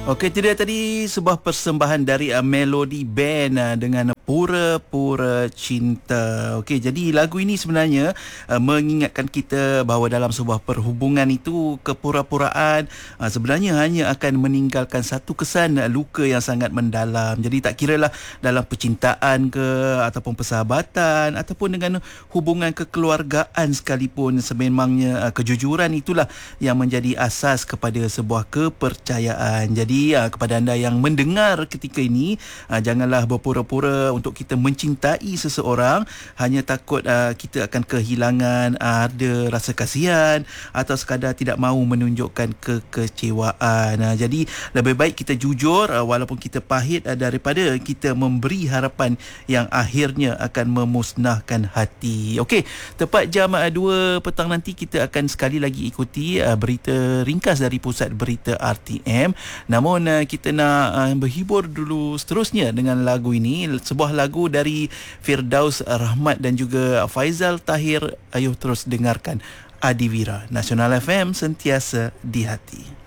Okey, itu dia tadi sebuah persembahan dari Melody Band dengan Pura-Pura Cinta. Okey, jadi lagu ini sebenarnya mengingatkan kita bahawa dalam sebuah perhubungan itu kepura-puraan sebenarnya hanya akan meninggalkan satu kesan luka yang sangat mendalam. Jadi tak kiralah dalam percintaan ke ataupun persahabatan ataupun dengan hubungan kekeluargaan sekalipun, sememangnya kejujuran itulah yang menjadi asas kepada sebuah kepercayaan. Jadi kepada anda yang mendengar ketika ini, janganlah berpura-pura untuk kita mencintai seseorang hanya takut kita akan kehilangan ada rasa kasihan atau sekadar tidak mahu menunjukkan kekecewaan. Jadi lebih baik kita jujur walaupun kita pahit daripada kita memberi harapan yang akhirnya akan memusnahkan hati. Okey, tepat jam 2 petang nanti kita akan sekali lagi ikuti berita ringkas dari Pusat Berita RTM. Namun kita nak berhibur dulu seterusnya dengan lagu ini, sebuah lagu dari Firdaus Rahmat dan juga Faizal Tahir. Ayuh terus dengarkan Adivira. Nasional FM, sentiasa di hati.